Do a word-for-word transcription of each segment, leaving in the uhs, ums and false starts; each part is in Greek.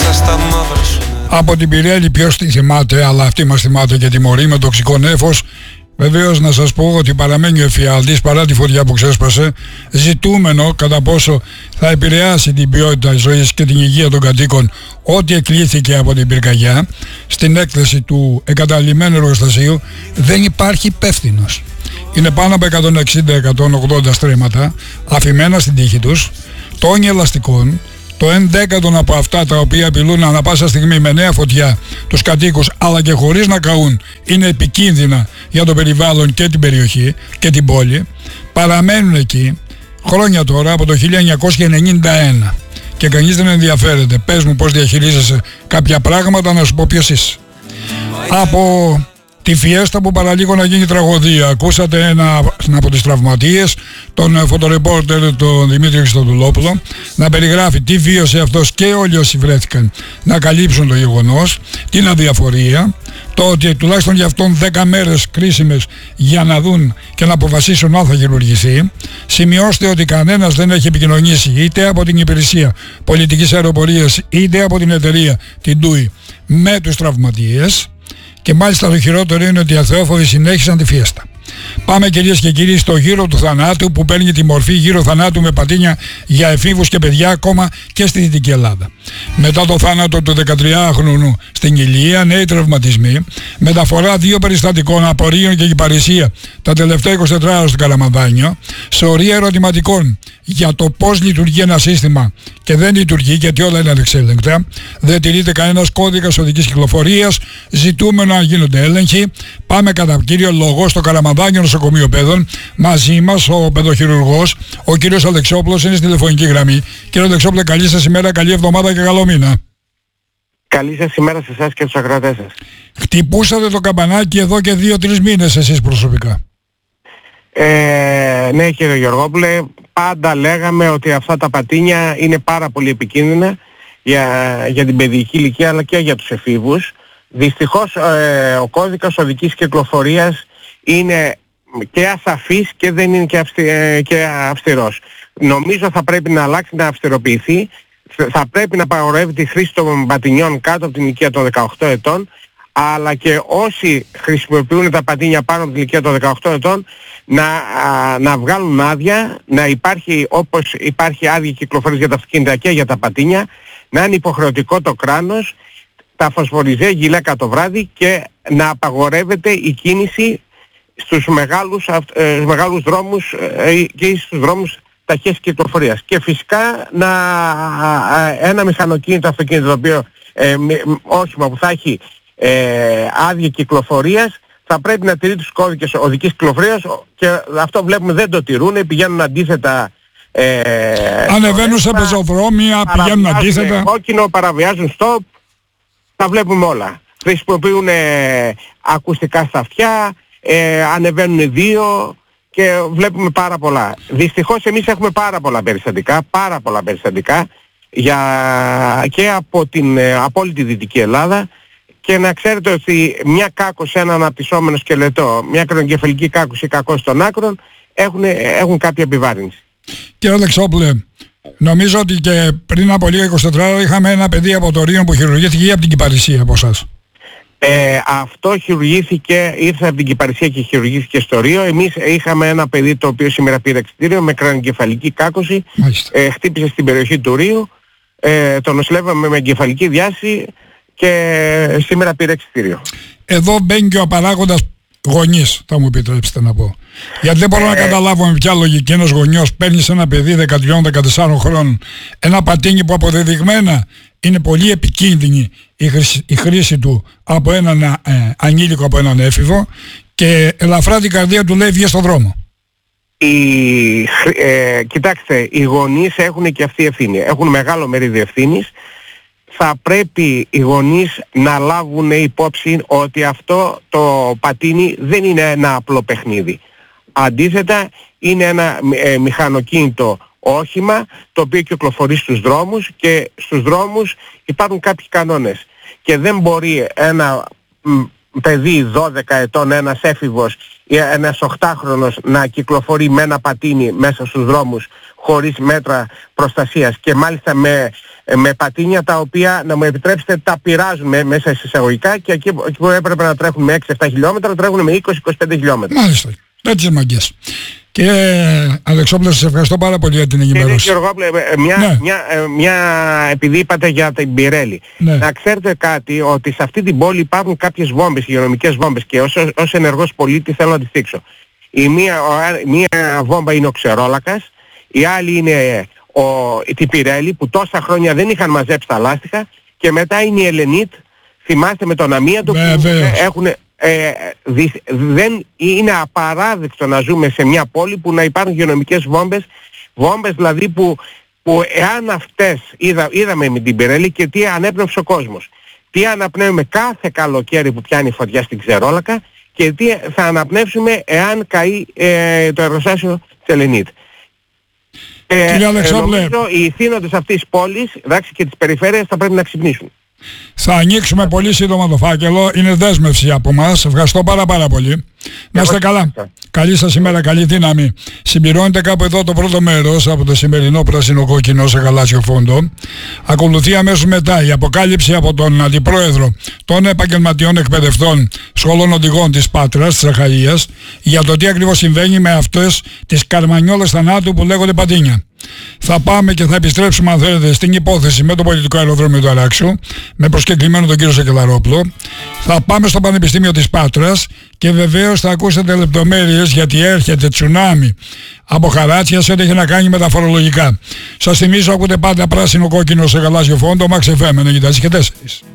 Από την Πυρέλη ποιος τη θυμάται, αλλά αυτή μας θυμάται και τη μωρή με τοξικό νέφος. Βεβαίως να σας πω ότι παραμένει ο εφιάλτης παρά τη φωτιά που ξέσπασε, ζητούμενο κατά πόσο θα επηρεάσει την ποιότητα ζωής και την υγεία των κατοίκων ό,τι εκλήθηκε από την πυρκαγιά. Στην έκθεση του εγκαταλειμμένου εργοστασίου δεν υπάρχει υπεύθυνος. Είναι πάνω από εκατόν εξήντα με εκατόν ογδόντα στρέμματα αφημένα στην τύχη τους, τόνοι ελαστικών. Το ένα δέκατο από αυτά τα οποία απειλούν ανά πάσα στιγμή με νέα φωτιά τους κατοίκους αλλά και χωρίς να καούν είναι επικίνδυνα για το περιβάλλον και την περιοχή και την πόλη, παραμένουν εκεί χρόνια τώρα από το χίλια εννιακόσια ενενήντα ένα και κανείς δεν ενδιαφέρεται. Πες μου πώς διαχειρίζεσαι κάποια πράγματα να σου πω ποιος είσαι. Από τη φιέστα που παραλίγο να γίνει τραγωδία. Ακούσατε ένα από τις τραυματίες, τον φωτορεπόρτερ τον Δημήτρη Χριστοδουλόπουλο, να περιγράφει τι βίωσε αυτός και όλοι όσοι βρέθηκαν να καλύψουν το γεγονός, την αδιαφορία, το ότι τουλάχιστον για αυτόν δέκα μέρες κρίσιμες για να δουν και να αποφασίσουν αν θα χειρουργηθεί. Σημειώστε ότι κανένας δεν έχει επικοινωνήσει είτε από την υπηρεσία πολιτικής αεροπορίας είτε από την εταιρεία την ΤΟΥΙ με τους τραυματίες. Και μάλιστα το χειρότερο είναι ότι οι αθεόφοβοι συνέχισαν τη φιέστα. Πάμε κυρίες και κύριοι στο γύρο του θανάτου που παίρνει τη μορφή γύρο θανάτου με πατίνια για εφήβους και παιδιά ακόμα και στη Δυτική Ελλάδα. Μετά το θάνατο του δεκατριάχρονου στην Ηλία, νέοι τραυματισμοί, μεταφορά δύο περιστατικών απορρίων και κυπαρισία τα τελευταία είκοσι τέσσερις ώρα στο Καραμανδάνιο, σωρία ερωτηματικών για το πώς λειτουργεί ένα σύστημα και δεν λειτουργεί γιατί όλα είναι ανεξέλεγκτα, δεν τηρείται κανένας κώδικας οδικής κυκλοφορίας, ζητούμενο να γίνονται έλεγχοι. Πάμε κατά κύριο λόγο στο Καραμανδάνιο Νοσοκομείο Παιδών. Μαζί μας ο παιδοχειρουργός, ο κύριος Αλεξόπουλος, είναι στη τηλεφωνική γραμμή. Κύριε Αλεξόπουλε, καλή σας ημέρα, καλή εβδομάδα και καλό μήνα. Καλή σας ημέρα σε εσάς και τους ακροατές σας. Χτυπούσατε το καμπανάκι εδώ και δύο-τρεις μήνες εσείς προσωπικά. Ε, ναι κύριε Γεωργόπουλε, πάντα λέγαμε ότι αυτά τα πατίνια είναι πάρα πολύ επικίνδυνα για, για την παιδική ηλικία αλλά και για τους εφήβους. Δυστυχώς ε, ο κώδικας οδικής κυκλοφορίας είναι και ασαφής και δεν είναι και, αυστη, ε, και αυστηρός. Νομίζω θα πρέπει να αλλάξει, να αυστηροποιηθεί. Θα πρέπει να απαγορεύεται η χρήση των πατινιών κάτω από την ηλικία των δεκαοκτώ ετών, αλλά και όσοι χρησιμοποιούν τα πατίνια πάνω από την ηλικία των δεκαοκτώ ετών να, α, να βγάλουν άδεια, να υπάρχει όπως υπάρχει άδεια κυκλοφορίας για τα αυτοκίνητα και για τα πατίνια, να είναι υποχρεωτικό το κράνος, τα φωσφοριζέ γυλαίκα το βράδυ και να απαγορεύεται η κίνηση στους μεγάλους, ε, μεγάλους δρόμους ε, και στους δρόμους ταχείας κυκλοφορίας. Και φυσικά να, ένα μηχανοκίνητο αυτοκίνητο το οποίο ε, όχημα που θα έχει ε, άδεια κυκλοφορίας θα πρέπει να τηρεί τους κώδικες οδικής κυκλοφορίας και αυτό βλέπουμε δεν το τηρούν, πηγαίνουν αντίθετα. Ε, Ανεβαίνουν σε πεζοδρόμια, πηγαίνουν αντίθετα. Κόκκινο, παραβιάζουν stop, τα βλέπουμε όλα. Χρησιμοποιούν ε, ακουστικά στα αυτιά, ε, ανεβαίνουν δύο και βλέπουμε πάρα πολλά. Δυστυχώς εμείς έχουμε πάρα πολλά περιστατικά, πάρα πολλά περιστατικά για, και από την ε, απόλυτη Δυτική Ελλάδα. Και να ξέρετε ότι μια κάκωση, ένα αναπτυσσόμενο σκελετό, μια ακροεγκεφαλική κάκωση ή κακός των άκρων έχουν, έχουν κάποια επιβάρυνση. Κύριε Αλεξόπουλε, νομίζω ότι και πριν από λίγα είκοσι τέσσερις ώρα είχαμε ένα παιδί από το Ρίο που χειρουργήθηκε ή από την Κυπαρισία από εσάς. Ε, αυτό χειρουργήθηκε, ήρθε από την Κυπαρισία και χειρουργήθηκε στο Ρίο. Εμείς είχαμε ένα παιδί το οποίο σήμερα πήρε εξιτήριο με κρανιογκεφαλική κάκωση, ε, χτύπησε στην περιοχή του Ρίου, ε, τον νοσηλεύαμε με εγκεφαλική διάση και σήμερα πήρε εξιτήριο. Εδώ μπαίνει και ο παράγοντας γονείς, θα μου επιτρέψετε να πω. Γιατί δεν μπορώ ε... να καταλάβω με ποια λογική ένας γονιός παίρνει σε ένα παιδί δεκατρία δεκατεσσάρων χρόνων ένα πατίνι που αποδεδειγμένα είναι πολύ επικίνδυνη η χρήση, η χρήση του από έναν ε, ανήλικο, από έναν έφηβο και ελαφρά την καρδία του λέει βγει στον δρόμο. Η, ε, κοιτάξτε, οι γονείς έχουν και αυτή ευθύνη. Έχουν μεγάλο μερίδιο ευθύνης. Θα πρέπει οι γονείς να λάβουν υπόψη ότι αυτό το πατίνι δεν είναι ένα απλό παιχνίδι. Αντίθετα είναι ένα ε, μηχανοκίνητο όχημα το οποίο κυκλοφορεί στους δρόμους και στους δρόμους υπάρχουν κάποιοι κανόνες και δεν μπορεί ένα μ, παιδί δώδεκα ετών, ένας έφηβος ή ένας οχτάχρονος να κυκλοφορεί με ένα πατίνι μέσα στους δρόμους χωρίς μέτρα προστασίας και μάλιστα με με πατίνια τα οποία, να μου επιτρέψετε, τα πειράζουν μέσα σε εισαγωγικά και εκεί, εκεί που έπρεπε να τρέχουν με έξι επτά χιλιόμετρα τρέχουν με είκοσι με είκοσι πέντε χιλιόμετρα. Μάλιστα, τέτοιες μαγκές. Και Αλεξόπουλε, σας ευχαριστώ πάρα πολύ για την ενημέρωση. Κύριε Γεωργόπουλε, μια, ναι. μια, μια, επειδή είπατε για την Pirelli, ναι. να ξέρετε κάτι, ότι σε αυτή την πόλη υπάρχουν κάποιες βόμβες, υγειονομικές βόμβες, και ως, ως ενεργός πολίτη θέλω να τις δείξω. Η μία, ο, μία βόμβα είναι ο ξερόλακας, η άλλη είναι ο, η Pirelli που τόσα χρόνια δεν είχαν μαζέψει τα λάστιχα, και μετά είναι η Ελενίτ, θυμάστε με τον αμύαντο, που έχουν... Ε, δι, δεν είναι απαράδεκτο να ζούμε σε μια πόλη που να υπάρχουν υγειονομικές βόμβες, βόμβες δηλαδή που, που εάν αυτές, είδα, είδαμε με την Pirelli και τι ανέπνευσε ο κόσμος, τι αναπνέουμε κάθε καλοκαίρι που πιάνει φωτιά στην Ξερόλακα και τι θα αναπνεύσουμε εάν καεί ε, το εργοστάσιο της Ελενίτ. Ε, ε, νομίζω οι ηθήνοντες αυτής της πόλης, εντάξει, και της περιφέρειας θα πρέπει να ξυπνήσουν. Θα ανοίξουμε πολύ σύντομα το φάκελο. Είναι δέσμευση από μας. Ευχαριστώ πάρα πάρα πολύ. Να είστε καλά. Καλή σας ημέρα, καλή δύναμη. Συμπληρώνεται κάπου εδώ το πρώτο μέρος από το σημερινό πράσινο κόκκινο σε γαλάζιο φόντο. Ακολουθεί αμέσως μετά η αποκάλυψη από τον Αντιπρόεδρο των Επαγγελματιών Εκπαιδευτών Σχολών Οδηγών της Πάτρας, της Αχαΐας, για το τι ακριβώς συμβαίνει με αυτές τις καρμανιόλες θανάτου που λέγονται πατίνια. Θα πάμε και θα επιστρέψουμε, αν θέλετε, στην υπόθεση με το πολιτικό αεροδρόμιο του Αράξου, με προσκεκλημένο τον κύριο Σακελαρόπουλο. Θα πάμε στο Πανεπιστήμιο της Πάτρας και βεβαίως θα ακούσετε λεπτομέρειες, γιατί έρχεται τσουνάμι από χαράτσια σε ό,τι έχει να κάνει με τα φορολογικά. Σας θυμίζω, ακούτε πάντα πράσινο κόκκινο σε γαλάζιο φόντο, Max εφ εμ ενενήντα και τέσσερα.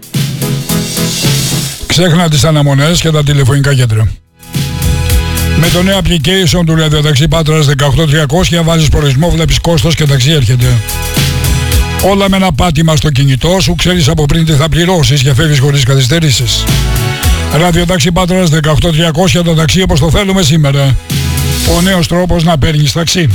Ξέχνα τις αναμονές και τα τηλεφωνικά κέντρα. Με το νέο application του ραδιοταξί Πάτρας δεκαοκτώ τριακόσια βάζεις προορισμό, βλέπεις κόστος και ταξί έρχεται. Όλα με ένα πάτημα στο κινητό σου, ξέρεις από πριν τι θα πληρώσεις και φεύγεις χωρίς καθυστερήσεις. Ραδιοταξί Πάτρας δεκαοκτώ τριακόσια, το ταξί όπως το θέλουμε σήμερα. Ο νέος τρόπος να παίρνεις ταξί.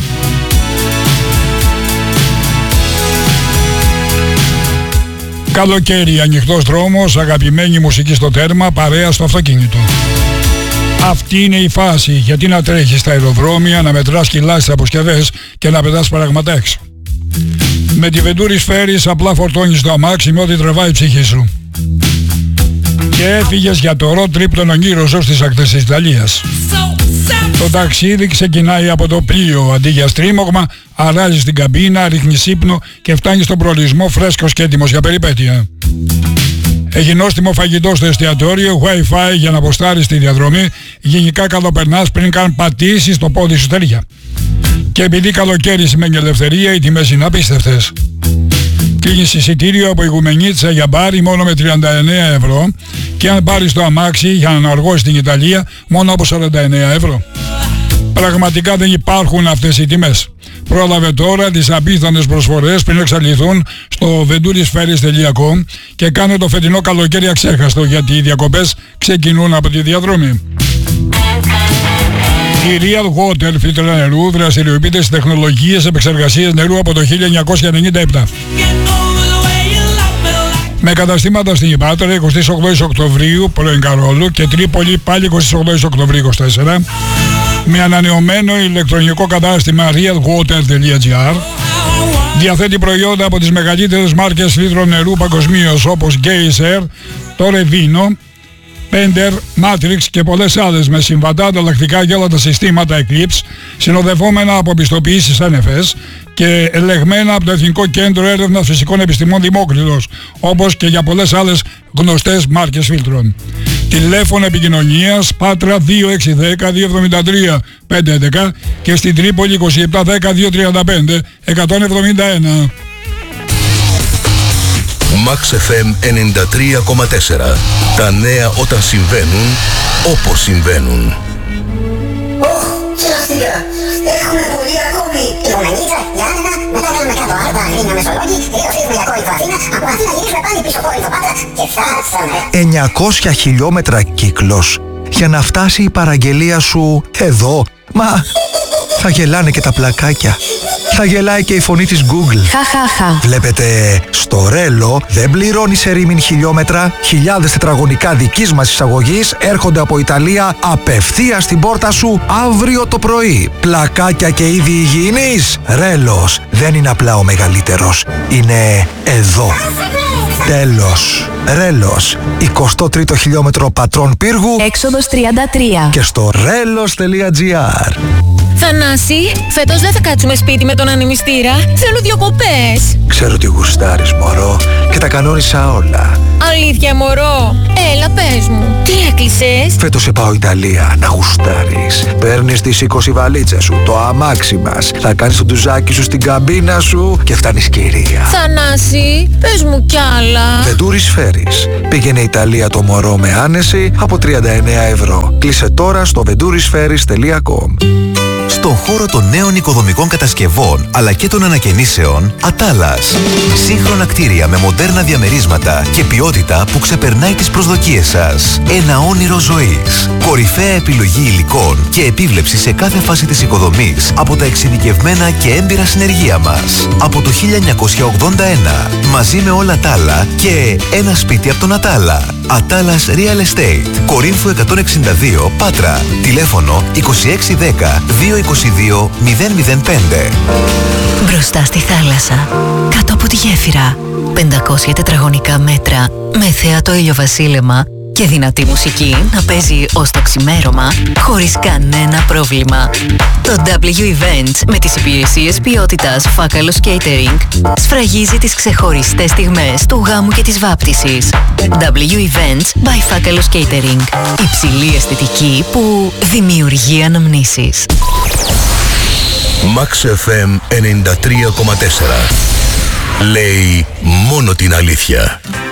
Καλοκαίρι, ανοιχτός δρόμος, αγαπημένη μουσική στο τέρμα, παρέα στο αυτοκίνητο. Αυτή είναι η φάση. Γιατί να τρέχεις στα αεροδρόμια, να μετράς κιλά στις αποσκευές και να πετάς πράγματα έξω. Με τη Venturi Ferries απλά φορτώνεις το αμάξι με ό,τι τραβάει η ψυχή σου. Και έφυγες για το road trip των ονείρων σου στις ακτές της Ιταλίας. Το ταξίδι ξεκινάει από το πλοίο. Αντί για στρίμωγμα, αράζεις την καμπίνα, ρίχνεις ύπνο και φτάνεις στον προορισμό φρέσκος και έτοιμος για περιπέτεια. Έχει νόστιμο φαγητό στο εστιατόριο, Wi-Fi για να αποστάρεις τη διαδρομή, γενικά καλοπερνάς πριν καν πατήσεις το πόδι σου τέλεια. Και επειδή καλοκαίρι σημαίνει ελευθερία, οι τιμές είναι απίστευτες. Κλείνεις εισιτήριο από Ιγουμενίτσα για μπάρι μόνο με τριάντα εννέα ευρώ και αν πάρεις το αμάξι για να αργώσεις στην Ιταλία μόνο από σαράντα εννέα ευρώ. Πραγματικά δεν υπάρχουν αυτές οι τιμές. Πρόλαβε τώρα τις απίθανες προσφορές πριν εξαλειφθούν στο venturisferries τελεία com και κάνε το φετινό καλοκαίρι αξέχαστο, γιατί οι διακοπές ξεκινούν από τη διαδρομή. Η Real Water, φίλτρα νερού, δραστηριοποιείται στις τεχνολογίες επεξεργασίας νερού από το χίλια εννιακόσια ενενήντα επτά. Με καταστήματα στην Πάτρα εικοστή όγδοη Οκτωβρίου, πρώην Καρόλου, και Τρίπολη πάλι εικοστή όγδοη Οκτωβρίου είκοσι τέσσερα. Με ανανεωμένο ηλεκτρονικό κατάστημα realwater τελεία gr. Διαθέτει προϊόντα από τις μεγαλύτερες μάρκες φίλτρων νερού παγκοσμίως, όπως Geyser, το Revino, Pender, Matrix και πολλές άλλες, με συμβατά ανταλλακτικά για όλα τα συστήματα Eclipse, συνοδευόμενα από πιστοποιήσεις εν εφ ες και ελεγμένα από το Εθνικό Κέντρο Έρευνας Φυσικών Επιστημών Δημόκριτος, όπως και για πολλές άλλες γνωστές μάρκες φίλτρων. Τηλέφωνο επικοινωνίας Πάτρα δύο έξι ένα μηδέν δύο επτά τρία πέντε έντεκα και στην Τρίπολη είκοσι επτά δέκα δύο τριάντα πέντε εκατόν εβδομήντα ένα. Max εφ εμ ενενήντα τρία κόμμα τέσσερα. Τα νέα όταν συμβαίνουν, όπως συμβαίνουν. Ωχ, σωστικά. Έχουμε πολύ ακόμη. Η Γουμενίτσα, η Άννα, μετά κάνουμε κάτω Άρτα, Αγρίνια, Μεσολόγγι, και το φύγουμε για Κόρινθο Αθήνα, από Αθήνα γυρίσουμε πάλι πίσω Κόρινθο Πάτρα και φτάσαμε. εννιακόσια χιλιόμετρα κύκλος για να φτάσει η παραγγελία σου εδώ. Μα Θα γελάνε και τα πλακάκια. Θα γελάει και η φωνή της Google. Χαχαχα. Βλέπετε, στο Ρέλο δεν πληρώνει σε ρήμην χιλιόμετρα. Χιλιάδες τετραγωνικά δικής μας εισαγωγής έρχονται από Ιταλία απευθείας στην πόρτα σου αύριο το πρωί. Πλακάκια και είδη υγιεινής. Ρέλος δεν είναι απλά ο μεγαλύτερος. Είναι εδώ. Τέλος. Ρέλος. εικοστό τρίτο χιλιόμετρο Πατρών Πύργου. Έξοδος τριάντα τρία. Και στο ρέλος τελεία τζι άρ. Θανάση, φέτος δεν θα κάτσουμε σπίτι με τον ανεμιστήρα. Θέλω διακοπές. Ξέρω ότι γουστάρεις, μωρό, και τα κανόνισα όλα. Αλήθεια, μωρό. Έλα, πες μου. Τι έκλεισες? Φέτος σε πάω Ιταλία, να γουστάρεις. Παίρνεις τις είκοσι βαλίτσες σου, το αμάξι μας. Θα κάνεις το ντουζάκι σου στην καμπίνα σου και φτάνεις κυρία. Θανάση, πες μου κι άλλα. Βεντούρις Φέρις. Πήγαινε Ιταλία το μωρό με άνεση από τριάντα εννέα ευρώ. Κλείσε τώρα στο βεντούρις φέρις τελεία κομ. Στον χώρο των νέων οικοδομικών κατασκευών αλλά και των ανακαινήσεων, Ατάλας. Σύγχρονα κτίρια με μοντέρνα διαμερίσματα και ποιότητα που ξεπερνάει τις προσδοκίες σας. Ένα όνειρο ζωής. Κορυφαία επιλογή υλικών και επίβλεψη σε κάθε φάση της οικοδομής από τα εξειδικευμένα και έμπειρα συνεργεία μας. Από το χίλια εννιακόσια ογδόντα ένα, μαζί με όλα τα άλλα και ένα σπίτι από τον Ατάλα. Ατάλας Real Estate. Κορίνθου εκατόν εξήντα δύο, Πάτρα. Τηλέφωνο είκοσι έξι δέκα διακόσια είκοσι δύο μηδέν μηδέν πέντε. Μπροστά στη θάλασσα, κάτω από τη γέφυρα, πεντακόσια τετραγωνικά μέτρα με θέατο ηλιοβασίλεμα και δυνατή μουσική να παίζει ως το ξημέρωμα χωρίς κανένα πρόβλημα. Το ντάμπλιου Events με τις υπηρεσίες ποιότητας Φάκαλος Catering σφραγίζει τις ξεχωριστές στιγμές του γάμου και της βάπτισης. ντάμπλιου Events by Φάκαλος Catering. Υψηλή αισθητική που δημιουργεί αναμνήσεις. Max εφ εμ ενενήντα τρία κόμμα τέσσερα. Λέει μόνο την αλήθεια.